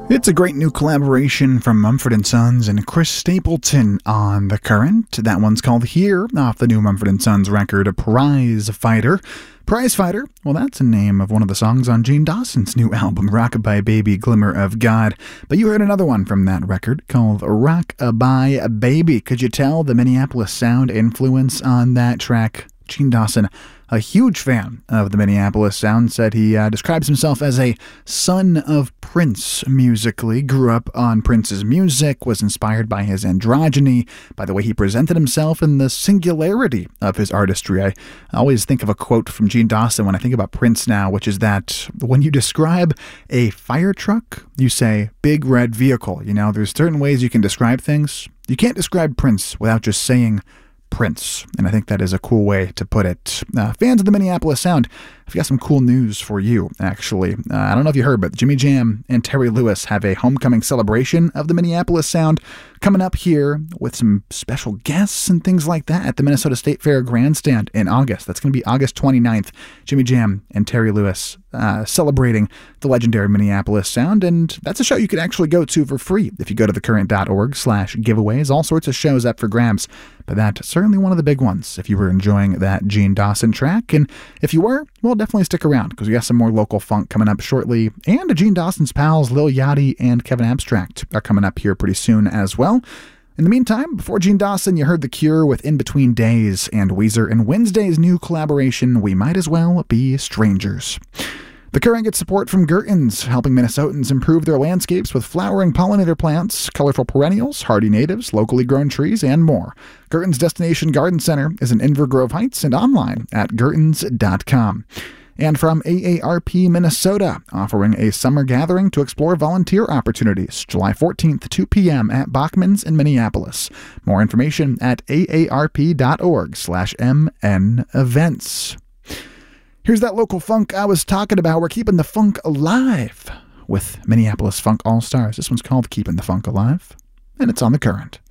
It's a great new collaboration from Mumford & Sons and Chris Stapleton on The Current. That one's called Here, off the new Mumford & Sons record, Prize Fighter. Prize Fighter, well, that's the name of one of the songs on Gene Dawson's new album, Rockabye Baby, Glimmer of God. But you heard another one from that record called Rockabye Baby. Could you tell the Minneapolis sound influence on that track? Gene Dawson, a huge fan of the Minneapolis sound, said he describes himself as a son of Prince musically, grew up on Prince's music, was inspired by his androgyny, by the way he presented himself, and the singularity of his artistry. I always think of a quote from Gene Dawson when I think about Prince now, which is that when you describe a fire truck, you say big red vehicle. You know, there's certain ways you can describe things. You can't describe Prince without just saying Prince, and I think that is a cool way to put it. Fans of the Minneapolis sound, I've got some cool news for you, actually. I don't know if you heard, but Jimmy Jam and Terry Lewis have a homecoming celebration of the Minneapolis sound coming up here with some special guests and things like that at the Minnesota State Fair Grandstand in August. That's going to be August 29th. Jimmy Jam and Terry Lewis celebrating the legendary Minneapolis sound, and that's a show you could actually go to for free if you go to thecurrent.org/giveaways. All sorts of shows up for grabs, but that's certainly one of the big ones if you were enjoying that Gene Dawson track. And if you were, well, definitely stick around because we got some more local funk coming up shortly, and Gene Dawson's pals Lil Yachty and Kevin Abstract are coming up here pretty soon as well. In the meantime, before Gene Dawson, you heard The Cure with In Between Days, and Weezer and Wednesday's new collaboration, We Might As Well Be Strangers. The Current gets support from Gertens, helping Minnesotans improve their landscapes with flowering pollinator plants, colorful perennials, hardy natives, locally grown trees, and more. Gertens Destination Garden Center is in Inver Grove Heights and online at gertens.com. And from AARP Minnesota, offering a summer gathering to explore volunteer opportunities, July 14th, 2 p.m. at Bachman's in Minneapolis. More information at aarp.org/mnevents. Here's that local funk I was talking about. We're keeping the funk alive with Minneapolis Funk All-Stars. This one's called Keeping the Funk Alive, and it's on The Current.